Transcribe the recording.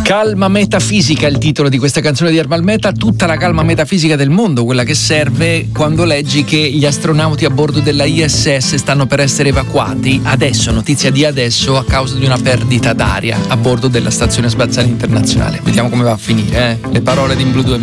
Calma metafisica è il titolo di questa canzone di Ermal Meta, tutta la calma metafisica del mondo, quella che serve quando leggi che gli astronauti a bordo della ISS stanno per essere evacuati, adesso, notizia di adesso, a causa di una perdita d'aria a bordo della Stazione Spaziale Internazionale. Vediamo come va a finire, Le parole di In Blu 2000.